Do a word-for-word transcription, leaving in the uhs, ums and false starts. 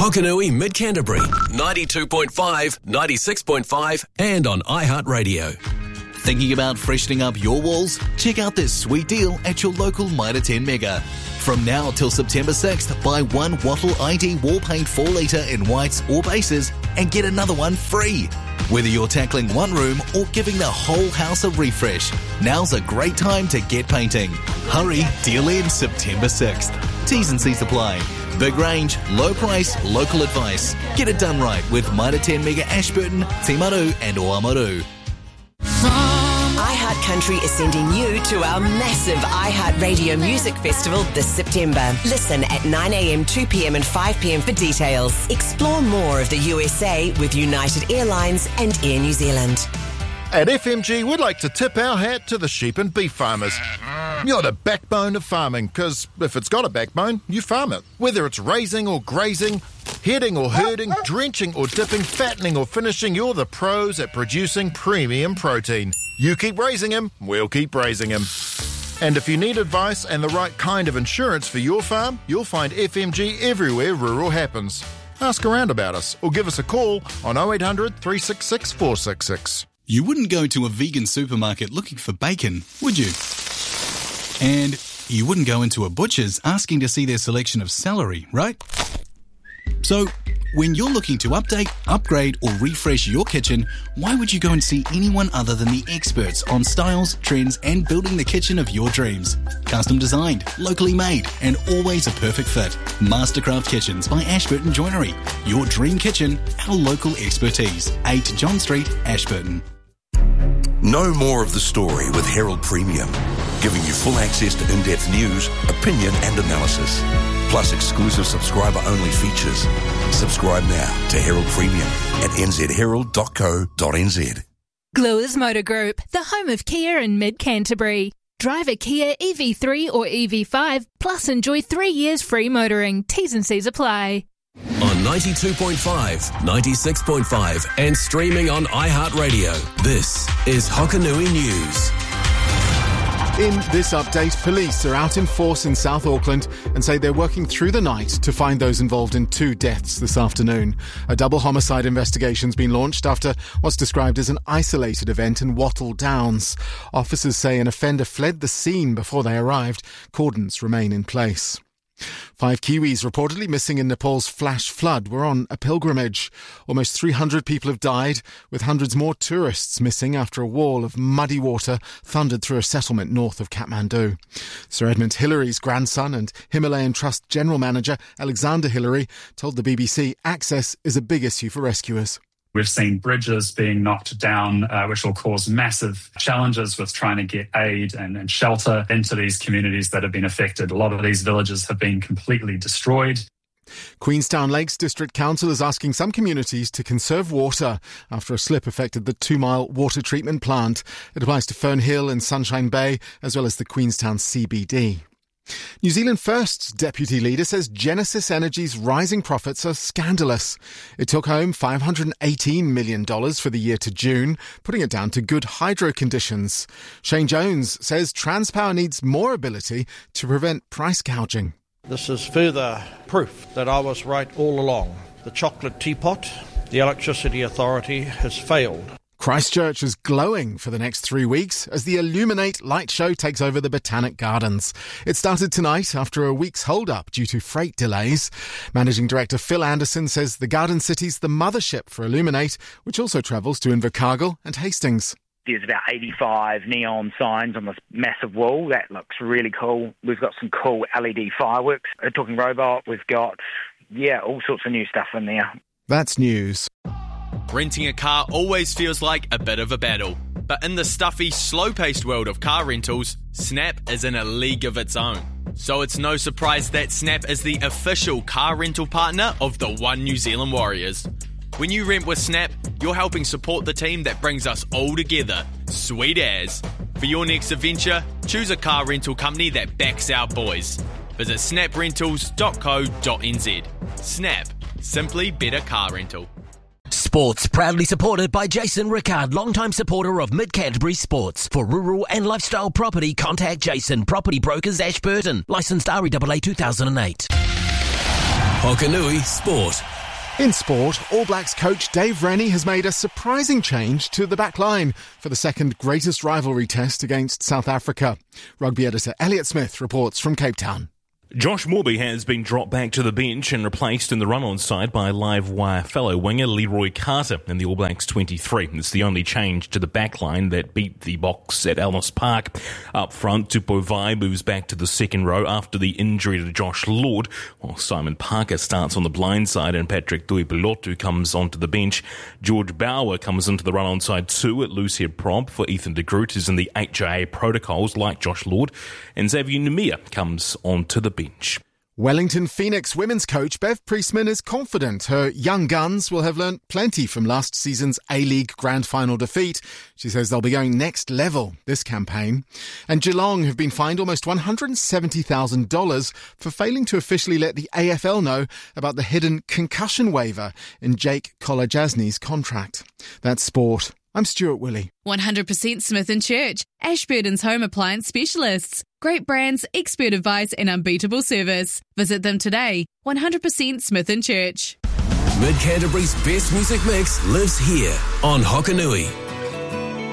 Hokanui Mid-Canterbury, ninety-two point five, ninety-six point five and on iHeartRadio. Thinking about freshening up your walls? Check out this sweet deal at your local Mitre ten Mega. From now till September sixth, buy one Wattle I D wall paint four litre in whites or bases and get another one free. Whether you're tackling one room or giving the whole house a refresh, now's a great time to get painting. Hurry, deal ends September sixth. T's and C's apply. Big range, low price, local advice. Get it done right with Mitre ten Mega Ashburton, Timaru and Oamaru. iHeart Country is sending you to our massive iHeart Radio Music Festival this September. Listen at nine a.m, two p.m and five p.m for details. Explore more of the U S A with United Airlines and Air New Zealand. At F M G, we'd like to tip our hat to the sheep and beef farmers. You're the backbone of farming, because if it's got a backbone, you farm it. Whether it's raising or grazing, heading or herding, drenching or dipping, fattening or finishing, you're the pros at producing premium protein. You keep raising him, we'll keep raising him. And if you need advice and the right kind of insurance for your farm, you'll find F M G everywhere rural happens. Ask around about us or give us a call on oh eight hundred, three six six, four six six. You wouldn't go to a vegan supermarket looking for bacon, would you? And you wouldn't go into a butcher's asking to see their selection of celery, right? So, when you're looking to update, upgrade or refresh your kitchen, why would you go and see anyone other than the experts on styles, trends and building the kitchen of your dreams? Custom designed, locally made and always a perfect fit. Mastercraft Kitchens by Ashburton Joinery. Your dream kitchen, our local expertise. eight John Street, Ashburton. Know more of the story with Herald Premium, giving you full access to in-depth news, opinion and analysis, plus exclusive subscriber-only features. Subscribe now to Herald Premium at n z herald dot co dot n z. Gluers Motor Group, the home of Kia in Mid-Canterbury. Drive a Kia E V three or E V five, plus enjoy three years free motoring. T's and C's apply. On ninety-two point five, ninety-six point five and streaming on iHeartRadio. This is Hokanui News. In this update, police are out in force in South Auckland and say they're working through the night to find those involved in two deaths this afternoon. A double homicide investigation's been launched after what's described as an isolated event in Wattle Downs. Officers say an offender fled the scene before they arrived. Cordons remain in place. Five Kiwis reportedly missing in Nepal's flash flood were on a pilgrimage. Almost three hundred people have died, with hundreds more tourists missing after a wall of muddy water thundered through a settlement north of Kathmandu. Sir Edmund Hillary's grandson and Himalayan Trust General Manager Alexander Hillary told the B B C access is a big issue for rescuers. We've seen bridges being knocked down, uh, which will cause massive challenges with trying to get aid and, and shelter into these communities that have been affected. A lot of these villages have been completely destroyed. Queenstown Lakes District Council is asking some communities to conserve water after a slip affected the two-mile water treatment plant. It applies to Fern Hill and Sunshine Bay, as well as the Queenstown C B D. New Zealand First's deputy leader says Genesis Energy's rising profits are scandalous. It took home five hundred eighteen million dollars for the year to June, putting it down to good hydro conditions. Shane Jones says Transpower needs more ability to prevent price gouging. This is further proof that I was right all along. The chocolate teapot, the Electricity Authority, has failed. Christchurch is glowing for the next three weeks as the Illuminate light show takes over the Botanic Gardens. It started tonight after a week's hold-up due to freight delays. Managing Director Phil Anderson says the Garden City's the mothership for Illuminate, which also travels to Invercargill and Hastings. There's about eighty-five neon signs on this massive wall. That looks really cool. We've got some cool L E D fireworks. A talking robot. We've got, yeah, all sorts of new stuff in there. That's news. Renting a car always feels like a bit of a battle. But in the stuffy, slow-paced world of car rentals, Snap is in a league of its own. So it's no surprise that Snap is the official car rental partner of the One New Zealand Warriors. When you rent with Snap, you're helping support the team that brings us all together. Sweet as. For your next adventure, choose a car rental company that backs our boys. Visit snap rentals dot co dot n z. Snap. Simply better car rental. Sports proudly supported by Jason Rickard, longtime supporter of Mid-Canterbury Sports. For rural and lifestyle property, contact Jason, Property Brokers, Ashburton. Licensed R E A A two thousand eight. Hokanui Sport. In sport, All Blacks coach Dave Rennie has made a surprising change to the back line for the second greatest rivalry test against South Africa. Rugby editor Elliot Smith reports from Cape Town. Josh Morby has been dropped back to the bench and replaced in the run-on side by live wire fellow winger Leroy Carter in the All Blacks twenty-three. It's the only change to the backline that beat the Boks at Ellis Park. Up front, Tupou Vaa'i moves back to the second row after the injury to Josh Lord, while Simon Parker starts on the blind side and Patrick Tuipulotu comes onto the bench. George Bauer comes into the run-on side too at loosehead prop for Ethan de Groot, who's in the H I A protocols like Josh Lord, and Xavier Numia comes onto the bench. Wellington Phoenix women's coach Bev Priestman is confident her young guns will have learnt plenty from last season's A-League Grand Final defeat. She says they'll be going next level this campaign. And Geelong have been fined almost one hundred seventy thousand dollars for failing to officially let the A F L know about the hidden concussion waiver in Jake Kolajasny's contract. That's sport. I'm Stuart Willey. one hundred percent Smith and Church, Ashburton's home appliance specialists. Great brands, expert advice and unbeatable service. Visit them today. one hundred percent Smith and Church. Mid Canterbury's best music mix lives here on Hokanui.